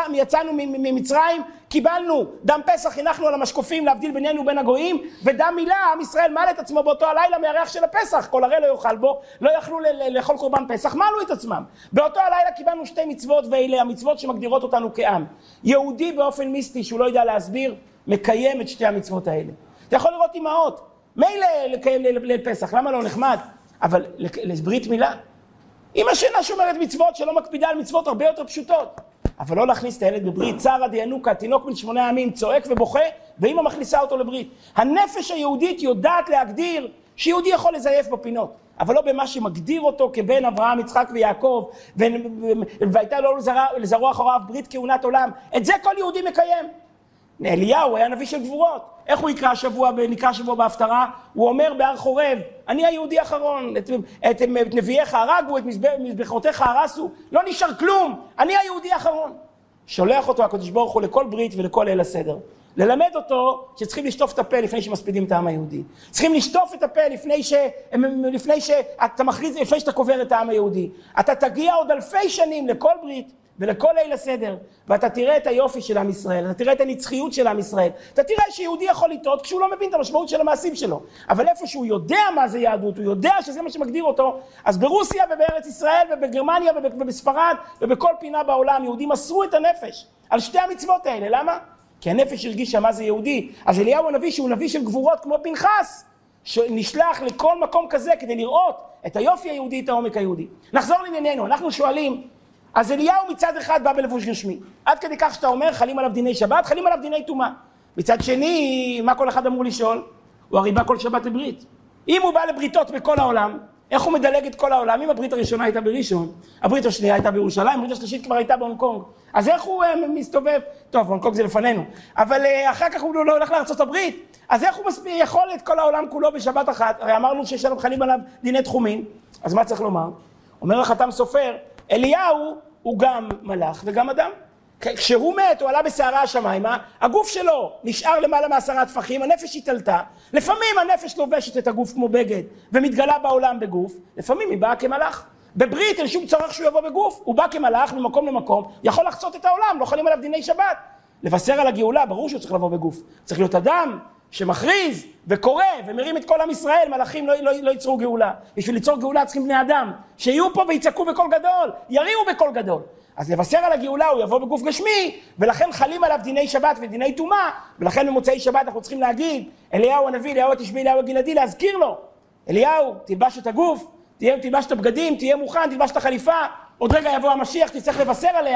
ממצרים, קיבלנו דם פסח, הנחנו על המשקופים להבדיל בינינו ובין הגויים, ודם מילה, עם ישראל מל את עצמו באותו הלילה מהריח של הפסח, כל הרי לא יאכל בו, לא יכלו לאכול קורבן פסח, מלו את עצמם. באותו הלילה קיבלנו שתי מצוות, ואלה המצוות שמגדירות אותנו כעם. יהודי באופן מיסטי, שהוא לא יודע להסביר, מקיים את שתי המצוות האלה. אתה יכול לראות אמהות, מילא לקיים לפסח, למה לא נחמד? אבל לברית מילה, אמא שינה שומרת מצוות שלא מקפידה על מצוות הרבה יותר פשוטות. אבל לא להכניס את הילד בברית, צרה דיינוקה, תינוק בן 8 ימים, צועק ובוכה, ואמא מכניסה אותו לברית. הנפש היהודית יודעת להגדיר שיהודי יכול לזייף בפינות, אבל לא במה שמגדיר אותו כבן אברהם, יצחק ויעקב, והייתה לו לזרוע אחריו ברית כהונת עולם. את זה כל יהודי מקיים. אליהו היה נביא של גבורות. איך הוא נקרא שבוע בהפטרה? הוא אומר בהר חורב, אני היהודי האחרון, את נביאיך הרגו, את מזבחותיך הרסו, לא נשאר כלום, אני היהודי האחרון. שולח אותו הקדוש ברוך הוא לכל ברית ולכל ליל הסדר. ללמד אותו שצריכים לשטוף את הפה לפני שמספידים את העם היהודי. צריכים לשטוף את הפה לפני שאתה מכריז, לפני שאתה קובר את העם היהודי. אתה תגיע עוד אלפי שנים לכל ברית ולכל ליל הסדר, ואתה תראה את היופי של עם ישראל, אתה תראה את הנצחיות של עם ישראל, אתה תראה שיהודי יכול לטעות כשהוא לא מבין את המשמעות של המעשים שלו, אבל איפה שהוא יודע מה זה יהדות, הוא יודע שזה מה שמגדיר אותו, אז ברוסיה ובארץ ישראל ובגרמניה ובספרד ובכל פינה בעולם, יהודים מסרו את הנפש על שתי המצוות האלה. למה? כי הנפש הרגישה מה זה יהודי. אז אליהו הנביא, שהוא נביא של גבורות כמו פנחס, שנשלח לכל מקום כזה כדי לראות את היופי היהודי, את העומק היהודי. נחזור לענייננו, אנחנו שואלים, אז אליהו מצד אחד בא בלבוש גשמי, עד כדי כך שאתה אומר חלים עליו דיני שבת, חלים עליו דיני טומאה. מצד שני, מה כל אחד אמור לשאול? הוא הרי בא כל שבת לברית. אם הוא בא לבריתות בכל העולם, איך הוא מדלג את כל העולם? אם הברית הראשונה הייתה בראשון, הברית השנייה הייתה בירושלים, הברית השלישית כבר הייתה בהונג קונג, אז איך הוא מסתובב? טוב, הונג קונג זה לפנינו, אבל אחר כך הוא לא הולך לארצות הברית, אז איך הוא יכול את כל העולם כולו בשבת אחת? הרי אמרנו שיש עליו חלים עליו דיני תחומין, אז מה צריך לומר? אומר החתם סופר, אליהו הוא גם מלאך וגם אדם. כשהוא מת, הוא עלה בסערה השמיימה, הגוף שלו נשאר למעלה מ10 טפחים, הנפש התעלתה, לפעמים הנפש לובשת את הגוף כמו בגד, ומתגלה בעולם בגוף, לפעמים היא באה כמלאך. בברית אין שום צורך שהוא יבוא בגוף, הוא בא כמלאך ממקום למקום, יכול לחצות את העולם, לא חלים עליו דיני שבת. לבשר על הגאולה, ברור שהוא צריך לבוא בגוף. צריך להיות אדם שמכריז וקורא ומרים את כל עם ישראל, מלאכים לא ייצרו גאולה. בשביל ליצור גאולה צריכים בני אדם, שיהיו פה ויצעקו בקול גדול, יריעו בקול גדול. אז לבשר על הגאולה הוא יבוא בגוף גשמי, ולכן חלים עליו דיני שבת ודיני טומאה, ולכן במוצאי שבת אנחנו צריכים להגיד, אליהו הנביא, אליהו התשבי, אליהו הגלעדי, להזכיר לו, אליהו, תלבש את הגוף, תלבש את הבגדים, תהיה מוכן, תלבש את החליפה, עוד רגע יבוא המשיח, תצטרך לבשר עליה,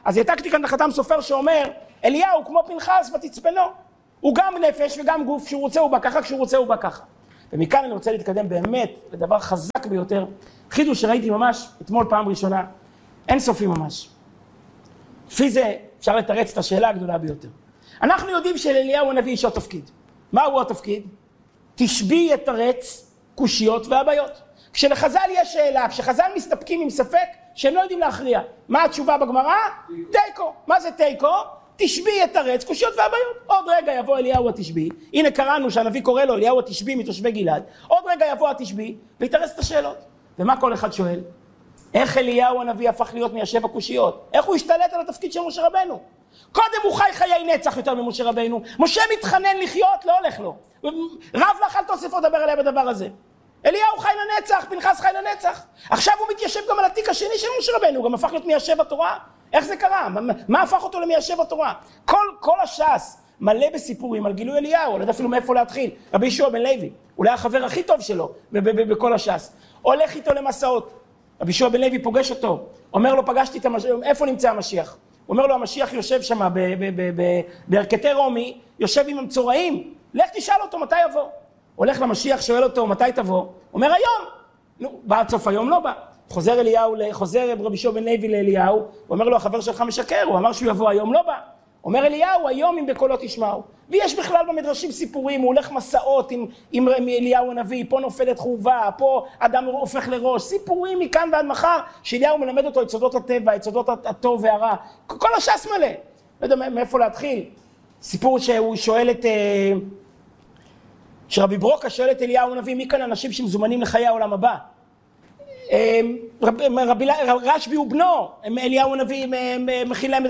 אז העתקתי כאן את החתם סופר שאומר, אליהו כמו פנחס ותצפנו. הוא גם נפש וגם גוף, כשהוא רוצה הוא בא ככה, כשהוא רוצה הוא בא ככה. ומכאן אני רוצה להתקדם באמת לדבר חזק ביותר. חידוש שראיתי ממש אתמול פעם ראשונה, אין סופי ממש. לפי זה אפשר לתרץ את השאלה הגדולה ביותר. אנחנו יודעים שלאליהו הנביא יש עוד תפקיד. מהו התפקיד? תשבי יתרץ קושיות והבעיות. כשלחז"ל יש שאלה, כשחז"ל מסתפקים עם ספק שהם לא יודעים להכריע. מה התשובה בגמרא? תיקו. מה זה תיקו? תשבי יתרץ קושיות והבעיות. עוד רגע יבוא אליהו התשבי. הנה קראנו שהנביא קורא לו אליהו התשבי מתושבי גלעד. עוד רגע יבוא התשבי ויתרץ את השאלות. ומה כל אחד שואל? איך אליהו הנביא הפך להיות מיישב הקושיות? איך הוא השתלט על התפקיד של משה רבנו? קודם הוא חי חיי נצח יותר ממשה רבנו. משה מתחנן לחיות, לא הולך לו. רב לך אל תוספות דבר עליה בדבר הזה. אליהו חי לנצח, פנחס חי לנצח. עכשיו הוא מתיישב גם על התיק השני של משה רבנו, הוא גם הפך להיות מיישב התורה. איך זה קרה? מה הפך אותו למיישב התורה? כל הש"ס מלא בסיפורים על גילוי אליהו, לא יודע אפילו מאיפה להתחיל. רבי יהושע בן לוי, אולי החבר הכי טוב שלו בכל הש"ס. הולך איתו למסעות. רבי יהושע בן לוי פוגש אותו, אומר לו פגשתי את המשיח, איפה נמצא המשיח? הוא אומר לו המשיח יושב שם בירכתי רומי, יושב עם המצורעים, לך תשאל אותו מתי יבוא. הולך למשיח, שואל אותו מתי תבוא, אומר היום. נו, בא עד סוף היום לא בא. חוזר רבי יהושע בן לוי לאליהו, הוא אומר לו החבר שלך משקר, הוא אמר שהוא יבוא היום לא בא. אומר אליהו היום אם בקולו תשמעו. ויש בכלל במדרשים סיפורים, הוא הולך מסעות עם אליהו הנביא, פה נופלת חורבה, פה אדם הופך לראש, סיפורים מכאן ועד מחר, שאליהו מלמד אותו את סודות הטבע, את סודות הטוב והרע, כל הש"ס מלא. לא יודע מאיפה להתחיל. סיפור שהוא שואל שרבי ברוקה שואל את אליהו הנביא, מי כאן אנשים שמזומנים לחיי העולם הבא? רשב"י ובנו, אליהו הנביא מכין להם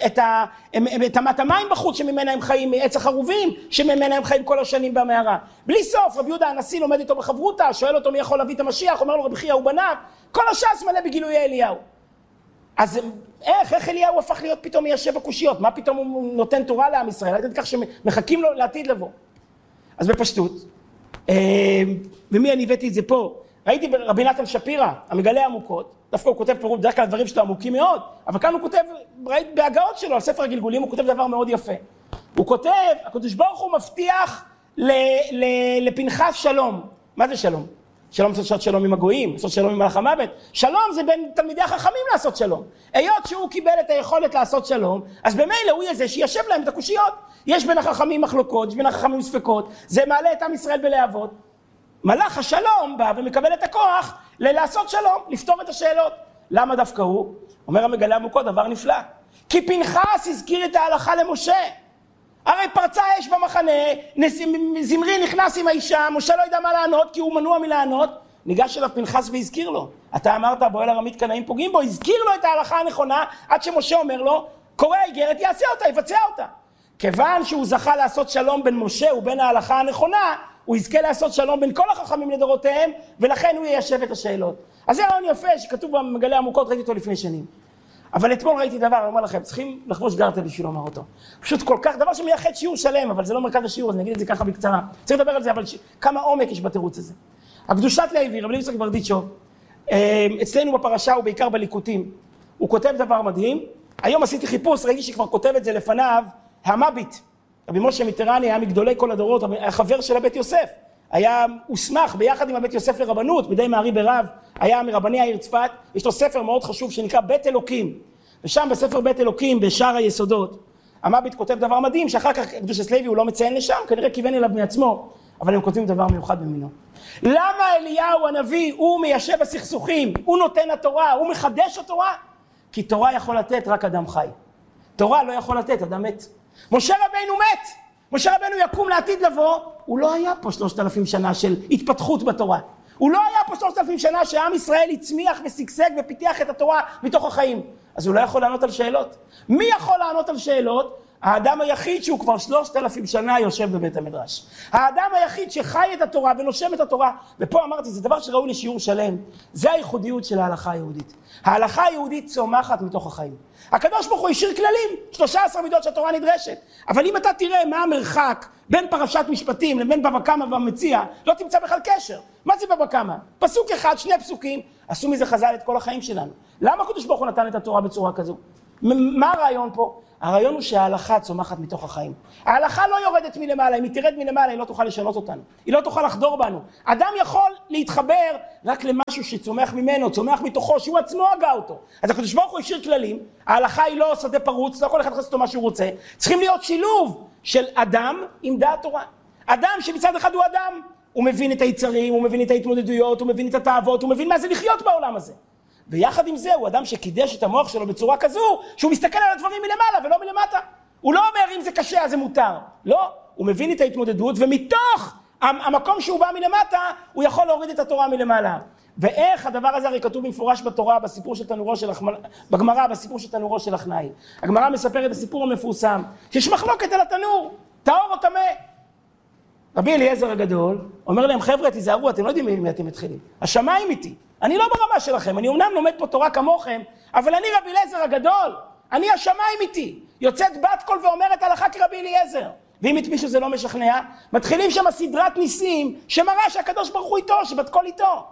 את אמת המים בחוץ שממנה הם חיים, מעץ החרובים שממנה הם חיים כל השנים במערה. בלי סוף, רבי יהודה הנשיא לומד איתו בחברותה, שואל אותו מי יכול להביא את המשיח, אומר לו רבי חייא ובניו, כל הש"ס מלא בגילויי אליהו. אז איך אליהו הפך להיות פתאום מיישב הקושיות? מה פתאום הוא נותן תורה לעם ישראל? עד כך שמחכים לו לעתיד לבוא. אז בפשטות, ומי אני הבאתי את זה פה? ראיתי ברבי נתן שפירא, המגלה עמוקות, דווקא הוא כותב פירוט, בדרך כלל הדברים שלו עמוקים מאוד, אבל כאן הוא כותב, ראיתי בהגאות שלו, על ספר הגלגולים, הוא כותב דבר מאוד יפה. הוא כותב, הקדוש ברוך הוא מבטיח לפנחס שלום. מה זה שלום? שלום זה לעשות שלום עם הגויים, לעשות שלום עם מלאך המוות. שלום זה בין תלמידי החכמים לעשות שלום. היות שהוא קיבל את היכולת לעשות שלום, אז במילא הוא יהיה זה שישב להם את הקושיות. יש בין החכמים מחלוקות, יש בין החכמים ספקות, זה מעלה את עם ישראל בלהבות. מלאך השלום בא ומקבל את הכוח לעשות שלום, לפתור את השאלות. למה דווקא הוא? אומר המגלה עמוקות, דבר נפלא. כי פנחס הזכיר את ההלכה למשה. הרי פרצה אש במחנה, זמרי נכנס עם האישה, משה לא ידע מה לענות כי הוא מנוע מלענות. ניגש אליו פנחס והזכיר לו. אתה אמרת, בועל ארמית קנאים פוגעים בו, הזכיר לו את ההלכה הנכונה, עד שמשה אומר לו, קורא האיגרת, יעשה אותה, יבצע אותה. כיוון שהוא זכה לעשות שלום בין משה ובין ההלכה הנכונה, הוא יזכה לעשות שלום בין כל החכמים לדורותיהם, ולכן הוא יישב את השאלות. אז זה רעיון יפה שכתוב במגלה עמוקות, ראיתי אותו לפני שנים. אבל אתמול ראיתי דבר, אני אומר לכם, צריכים לחבוש גרטל בשביל לומר אותו. פשוט כל כך, דבר שמייחד שיעור שלם, אבל זה לא מרכז השיעור, אז אני אגיד את זה ככה בקצרה. צריך לדבר על זה, אבל כמה עומק יש בתירוץ הזה. הקדושת לוי, רבי יצחק ברדיצ'וב, אצלנו בפרשה ובעיקר בליקוטים, הוא כותב דבר מדהים. היום עשיתי חיפוש, ראיתי שכבר כותב את זה לפניו, המביט. רבי משה מיטרני היה מגדולי כל הדורות, היה חבר של הבית יוסף. היה הוסמך ביחד עם הבית יוסף לרבנות, בידי מערי ברב, היה מרבני העיר צפת. יש לו ספר מאוד חשוב שנקרא בית אלוקים. ושם בספר בית אלוקים, בשער היסודות, המביט כותב דבר מדהים, שאחר כך קדושת לוי הוא לא מציין לשם, כנראה כיוון אליו מעצמו, אבל הם כותבים דבר מיוחד במינו. למה אליהו הנביא הוא מיישב הסכסוכים, הוא נותן התורה, הוא מחדש התורה? כי תורה יכול לתת רק אדם חי. תורה לא יכול לתת אדם מת. משה רבנו מת. משה רבנו יקום לעתיד לבוא, הוא לא היה פה 3,000 שנה של התפתחות בתורה. הוא לא היה פה 3,000 שנה שעם ישראל הצמיח וסגסג ופיתח את התורה מתוך החיים. אז הוא לא יכול לענות על שאלות. מי יכול לענות על שאלות? האדם היחיד שהוא כבר 3,000 שנה יושב בבית המדרש. האדם היחיד שחי את התורה ונושם את התורה. ופה אמרתי, זה דבר שראוי לשיעור שלם. זה הייחודיות של ההלכה היהודית. ההלכה היהודית צומחת מתוך החיים. הקדוש ברוך הוא השאיר כללים, 13 מידות שהתורה נדרשת. אבל אם אתה תראה מה המרחק בין פרשת משפטים לבין בבא קמא והמציע, לא תמצא בכלל קשר. מה זה בבא קמא? פסוק אחד, 2 פסוקים, עשו מזה חז"ל את כל החיים שלנו. למה הקדוש ברוך הוא נתן את התורה בצורה כזו? מה הרעיון פה? הרעיון הוא שההלכה צומחת מתוך החיים. ההלכה לא יורדת מלמעלה, אם היא תרד מלמעלה היא לא תוכל לשנות אותנו. היא לא תוכל לחדור בנו. אדם יכול להתחבר רק למשהו שצומח ממנו, צומח מתוכו, שהוא עצמו הגה אותו. אז הקדוש ברוך הוא השאיר כללים, ההלכה היא לא שדה פרוץ, לא כל אחד חסר אותו מה שהוא רוצה. צריכים להיות שילוב של אדם עם דעת תורה. אדם שמצד אחד הוא אדם, הוא מבין את היצרים, הוא מבין את ההתמודדויות, הוא מבין את התאוות, הוא מבין מה זה לחיות בעולם הזה. ויחד עם זה הוא אדם שקידש את המוח שלו בצורה כזו שהוא מסתכל על הדברים מלמעלה ולא מלמטה. הוא לא אומר אם זה קשה אז זה מותר. לא, הוא מבין את ההתמודדות ומתוך המקום שהוא בא מלמטה הוא יכול להוריד את התורה מלמעלה. ואיך הדבר הזה הרי כתוב במפורש בתורה בסיפור של תנורו של בגמרא בסיפור של תנורו של אחנאי. הגמרא מספרת בסיפור המפורסם שיש מחלוקת על התנור, טהור או טמא. רבי אליעזר הגדול אומר להם חבר'ה תיזהרו אתם לא יודעים ממי אתם מתחילים. השמיים איתי. אני לא ברמה שלכם, אני אומנם לומד פה תורה כמוכם, אבל אני רבי אליעזר הגדול, אני השמיים איתי. יוצאת בת קול ואומרת הלכה כרבי אליעזר. ואם את מישהו זה לא משכנע, מתחילים שם סדרת ניסים שמראה שהקדוש ברוך הוא איתו, שבת קול איתו.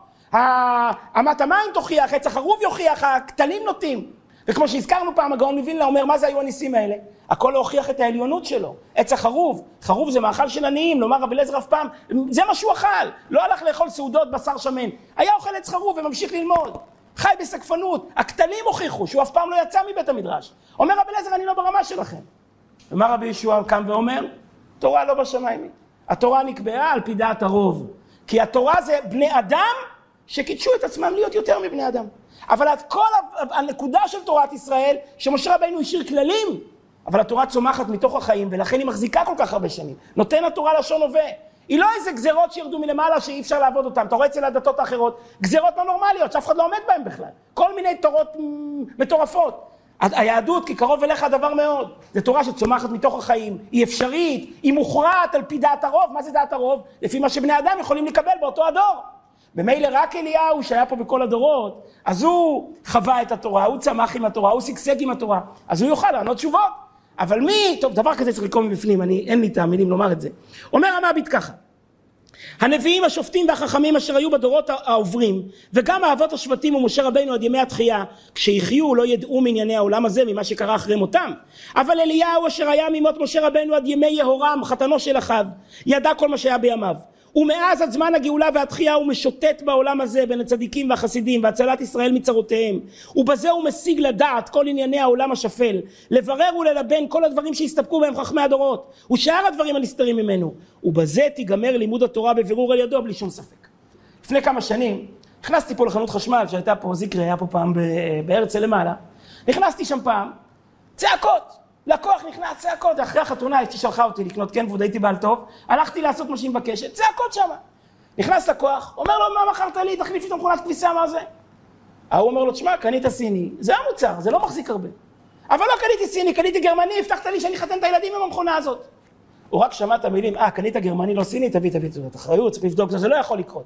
אמת המים תוכיח, עץ החרוב יוכיח, הכתלים נוטים. וכמו שהזכרנו פעם, הגאון מווילנה אומר מה זה היו הניסים האלה? הכל להוכיח את העליונות שלו. עץ החרוב, חרוב זה מאכל של עניים, לומר רבי אליעזר אף פעם, זה מה שהוא אכל. לא הלך לאכול סעודות בשר שמן. היה אוכל עץ חרוב וממשיך ללמוד. חי בסקפנות. הכתלים הוכיחו שהוא אף פעם לא יצא מבית המדרש. אומר רבי אליעזר אני לא ברמה שלכם. ומה רבי ישוע קם ואומר? תורה לא בשמיים. התורה נקבעה על פי דעת הרוב. כי התורה זה בני אדם שקידשו את עצמם להיות יותר מבני אדם. אבל כל הנקודה של תורת ישראל, שמשה רבינו השאיר כללים, אבל התורה צומחת מתוך החיים, ולכן היא מחזיקה כל כך הרבה שנים. נותן התורה לשון הווה. היא לא איזה גזרות שירדו מלמעלה שאי אפשר לעבוד אותן. אתה רואה אצל הדתות האחרות, גזרות לא נורמליות, שאף אחד לא עומד בהן בכלל. כל מיני תורות מטורפות. היהדות, כי קרוב אליך הדבר מאוד. זו תורה שצומחת מתוך החיים, היא אפשרית, היא מוכרעת על פי דעת הרוב. מה זה דעת הרוב? לפי מה שבני אדם יכולים לקבל באותו הדור. במילא רק אליהו שהיה פה בכל הדורות, אז הוא חווה את התורה, הוא צמח עם התורה, הוא סגסג עם התורה, אז הוא יוכל לענות תשובות. אבל מי, טוב, דבר כזה צריך לקום מבפנים, אין לי את המילים לומר את זה. אומר המעביד ככה, הנביאים, השופטים והחכמים אשר היו בדורות העוברים, וגם האבות השבטים ומשה רבינו עד ימי התחייה, כשיחיו לא ידעו מענייני העולם הזה, ממה שקרה אחרי מותם. אבל אליהו אשר היה ממות משה רבינו עד ימי יהורם, חתנו של אחיו, ידע כל מה שהיה בימיו. ומאז עד זמן הגאולה והתחייה הוא משוטט בעולם הזה בין הצדיקים והחסידים והצלת ישראל מצרותיהם, ובזה הוא משיג לדעת כל ענייני העולם השפל, לברר וללבן כל הדברים שהסתפקו בהם חכמי הדורות ושאר הדברים הנסתרים ממנו, ובזה תיגמר לימוד התורה בבירור על ידו בלי שום ספק. לפני כמה שנים נכנסתי פה לחנות חשמל שהייתה פה זיקרי, היה פה פעם בהרצל למעלה, נכנסתי שם פעם, צעקות, לקוח נכנס, צעקות, אחרי החתונה אשתי שלחה אותי לקנות כן ועוד הייתי בעל טוב, הלכתי לעשות מה שהיא מבקשת, צעקות שמה. נכנס לקוח, אומר לו מה מכרת לי, תחליף איתו מכונת כביסה, מה זה? הוא אומר לו, תשמע, קנית סיני, זה המוצר, זה לא מחזיק הרבה. אבל לא קניתי סיני, קניתי גרמני, הבטחת לי שאני חתן את הילדים עם המכונה הזאת. הוא רק שמע את המילים, קנית גרמני לא סיני, תביא, זאת אחריות, צריך לבדוק, זה לא יכול לקרות.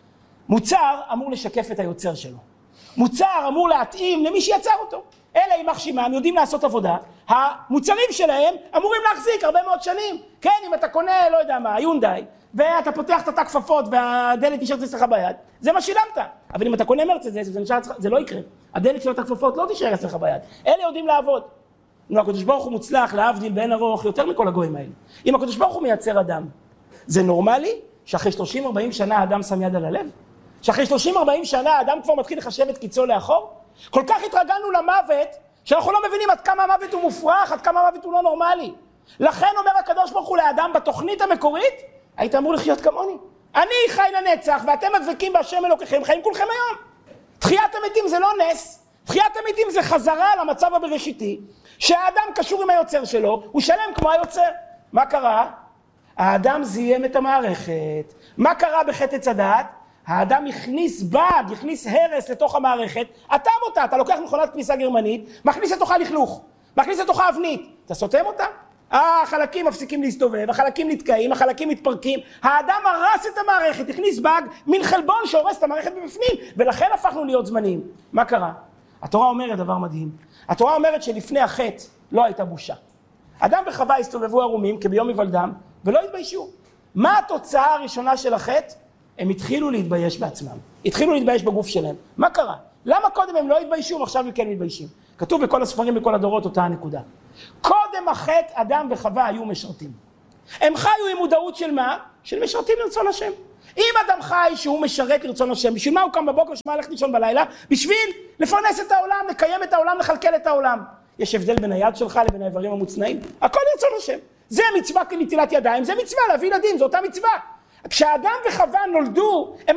מוצר אמור לשקף את היוצר שלו. מוצר אמור להתאים למי שיצר אותו. אלה עם מחשימם יודעים לעשות עבודה, המוצרים שלהם אמורים להחזיק הרבה מאוד שנים. כן, אם אתה קונה, לא יודע מה, יונדאי, ואתה פותח את התא כפפות והדלת נשארת אצלך ביד, זה מה שילמת. אבל אם אתה קונה מרצדס, זה לא יקרה. הדלת של התא כפפות לא תישאר אצלך ביד. אלה יודעים לעבוד. אם הקדוש ברוך הוא מוצלח להבדיל בין ארוך יותר מכל הגויים האלה. אם הקדוש ברוך הוא מייצר אדם, זה נורמלי שאחרי 30-40 שנה האדם שם יד על הלב? שאחרי 30-40 שנה האדם כבר מתחיל לחשב את קיצו לאחור? כל כך התרגלנו למוות, שאנחנו לא מבינים עד כמה המוות הוא מופרך, עד כמה המוות הוא לא נורמלי. לכן אומר הקדוש ברוך הוא לאדם בתוכנית המקורית, היית אמור לחיות כמוני. אני חי לנצח, ואתם מדבקים בהשם אלוקיכם, חיים כולכם היום. תחיית המתים זה לא נס, תחיית המתים זה חזרה למצב הבראשיתי, שהאדם קשור עם היוצר שלו, הוא שלם כמו היוצר. מה קרה? האדם זיהם את המערכת. מה קרה בחטא עץ הדעת? האדם הכניס בד, הכניס הרס לתוך המערכת, אטם אותה, אתה לוקח מכונת כביסה גרמנית, מכניס לתוכה לכלוך, מכניס לתוכה אבנית, אתה סותם אותה? החלקים מפסיקים להסתובב, החלקים נתקעים, החלקים מתפרקים, האדם הרס את המערכת, הכניס בג, מין חלבון שהורס את המערכת בפנים, ולכן הפכנו להיות זמניים. מה קרה? התורה אומרת דבר מדהים, התורה אומרת שלפני החטא לא הייתה בושה. אדם וחווה הסתובבו ערומים כביום היוולדם, ולא התביישו. מה התוצאה הראשונה של החטא? הם התחילו להתבייש בעצמם, התחילו להתבייש בגוף שלהם. מה קרה? למה קודם הם לא התביישו, עכשיו הם כן מתביישים? כתוב בכל הספרים בכל הדורות אותה הנקודה. קודם החטא אדם וחווה היו משרתים. הם חיו עם מודעות של מה? של משרתים לרצון השם. אם אדם חי שהוא משרת לרצון השם, בשביל מה הוא קם בבוקר, שמה הלך לישון בלילה? בשביל לפרנס את העולם, לקיים את העולם, לכלכל את העולם. יש הבדל בין היד שלך לבין האיברים המוצנעים. הכל לרצון השם. זה מצווה כנטילת ידיים, זה מצווה להביא ילדים, זו אותה מצווה. כשהאדם וחווה נולדו, הם